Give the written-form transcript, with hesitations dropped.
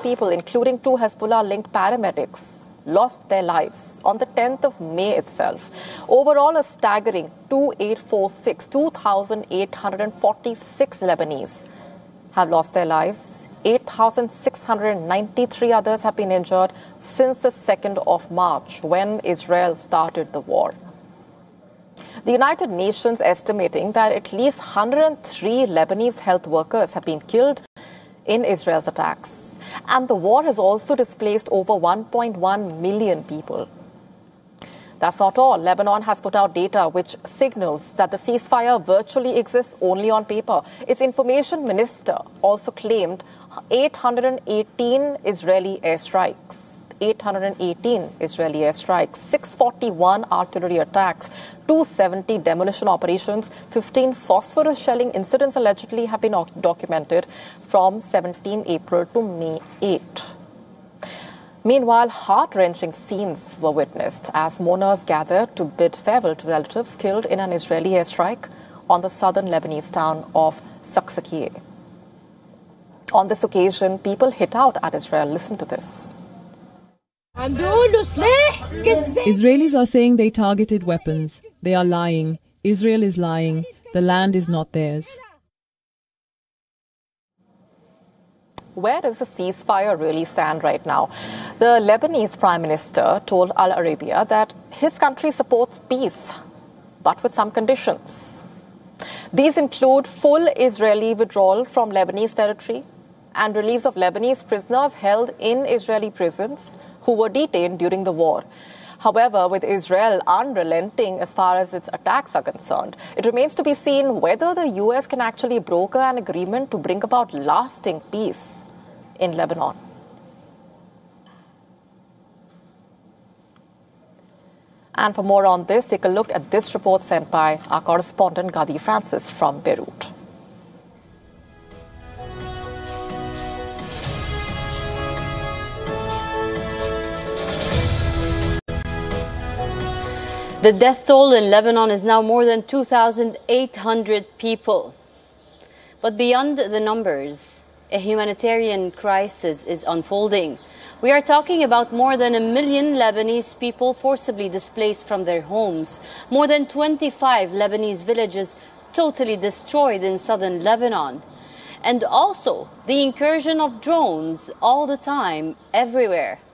people, including 2 Hezbollah-linked paramedics, lost their lives on the 10th of May itself. Overall, a staggering 2,846 Lebanese have lost their lives. 8,693 others have been injured since the 2nd of March, when Israel started the war. The United Nations estimating that at least 103 Lebanese health workers have been killed in Israel's attacks. And the war has also displaced over 1.1 million people. That's not all. Lebanon has put out data which signals that the ceasefire virtually exists only on paper. Its information minister also claimed 818 Israeli airstrikes. 818 Israeli airstrikes, 641 artillery attacks, 270 demolition operations, 15 phosphorus shelling incidents allegedly have been documented from 17 April to May 8. Meanwhile, heart-wrenching scenes were witnessed as mourners gathered to bid farewell to relatives killed in an Israeli airstrike on the southern Lebanese town of Saksakieh. On this occasion, people hit out at Israel. Listen to this. Israelis are saying they targeted weapons. They are lying. Israel is lying. The land is not theirs. Where does the ceasefire really stand right now? The Lebanese Prime Minister told Al Arabiya that his country supports peace, but with some conditions. These include full Israeli withdrawal from Lebanese territory and release of Lebanese prisoners held in Israeli prisons who were detained during the war. However, with Israel unrelenting as far as its attacks are concerned, it remains to be seen whether the U.S. can actually broker an agreement to bring about lasting peace in Lebanon. And for more on this, take a look at this report sent by our correspondent Gadi Francis from Beirut. The death toll in Lebanon is now more than 2,800 people. But beyond the numbers, a humanitarian crisis is unfolding. We are talking about more than 1 million Lebanese people forcibly displaced from their homes, more than 25 Lebanese villages totally destroyed in southern Lebanon, and also the incursion of drones all the time, everywhere.